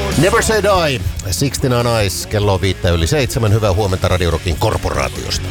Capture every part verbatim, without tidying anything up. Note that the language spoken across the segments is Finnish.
Never Say Die, sixty-nine Eyes, kello on viittä yli seitsemän. Hyvää huomenta Radio Rockin korporaatiosta.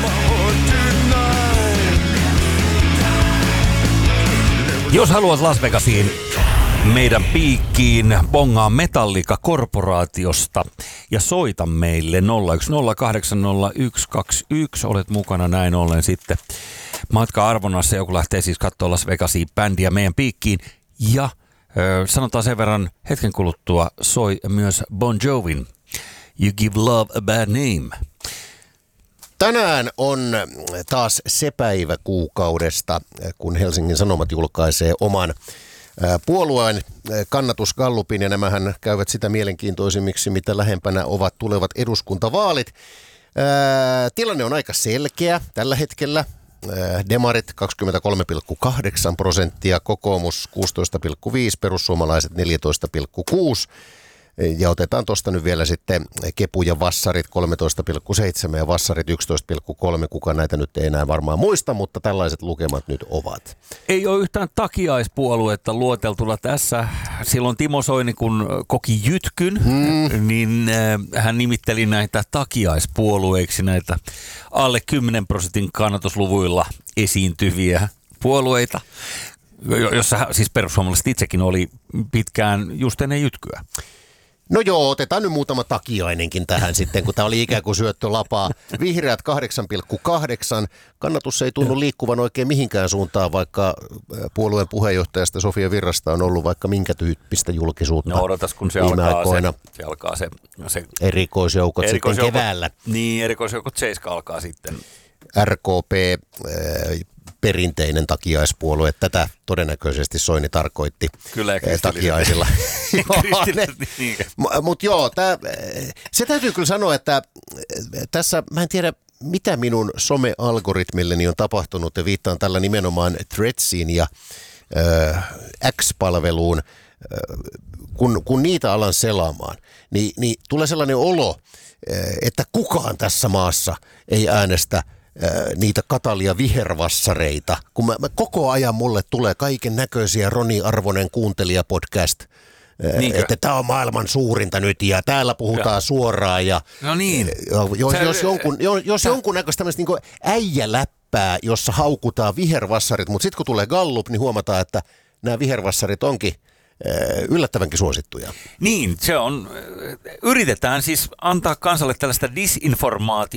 Jos haluat Las Vegasiin meidän piikkiin, bongaa Metallica-korporaatiosta ja soita meille nolla yksi nolla kahdeksan nolla yksi kaksi yksi. Olet mukana näin ollen sitten matka-arvonnassa, joku lähtee siis katsoa Las Vegasiin bändiä meidän piikkiin. Ja ö, sanotaan sen verran, hetken kuluttua soi myös Bon Jovin You Give Love a Bad Name. Tänään on taas se päivä kuukaudesta, kun Helsingin Sanomat julkaisee oman puolueen kannatusgallupin, ja nämähän käyvät sitä mielenkiintoisimmiksi, mitä lähempänä ovat tulevat eduskuntavaalit. Ää, tilanne on aika selkeä tällä hetkellä. Ää, Demarit kaksikymmentäkolme pilkku kahdeksan prosenttia, kokoomus kuusitoista pilkku viisi, perussuomalaiset neljätoista pilkku kuusi. Ja otetaan tuosta nyt vielä sitten Kepu ja Vassarit kolmetoista pilkku seitsemän ja Vassarit yksitoista pilkku kolme. Kuka näitä nyt ei enää varmaan muista, mutta tällaiset lukemat nyt ovat. Ei ole yhtään takiaispuoluetta luoteltuna tässä. Silloin Timo Soini, kun koki jytkyn, hmm. niin äh, hän nimitteli näitä takiaispuolueiksi, näitä alle kymmenen prosentin kannatusluvuilla esiintyviä puolueita, jossa siis perussuomalaiset itsekin oli pitkään just ennen jytkyä. No joo, otetaan nyt muutama takiainenkin tähän sitten, kun tämä oli ikään kuin syöttölapaa. Vihreät kahdeksan pilkku kahdeksan. Kannatus ei tunnu liikkuvan oikein mihinkään suuntaan, vaikka puolueen puheenjohtajasta Sofia Virrasta on ollut vaikka minkä tyyppistä julkisuutta. No odotas, kun se alkaa se, se, alkaa se, se erikoisjoukot, erikoisjoukot sitten keväällä. Niin, erikoisjoukot seiska alkaa sitten. R K P, äh, perinteinen takiaispuolue. Tätä todennäköisesti Soini tarkoitti. Kyllä, takiaisilla. Mutta joo, tää, se täytyy kyllä sanoa, että tässä mä en tiedä, mitä minun some-algoritmilleni on tapahtunut, ja viittaan tällä nimenomaan Threadsiin ja äh, X-palveluun. Äh, kun, kun niitä alan selaamaan, niin, niin tulee sellainen olo, että kukaan tässä maassa ei äänestä niitä Katalia vihervassareita, kun mä, mä koko ajan mulle tulee kaiken näköisiä Roni Arvonen kuuntelijapodcast, Niinkö? Että tämä on maailman suurinta nyt ja täällä puhutaan ja suoraan ja no niin. jos, Sä, jos, jonkun, jos, jos jonkunnäköistä tämmöistä niin äijäläppää, jossa haukutaan vihervassarit, mutta sitten kun tulee gallup, niin huomataan, että nämä vihervassarit onkin yllättävänkin suosittuja. Niin, se on, yritetään siis antaa kansalle tällaista disinformaatiota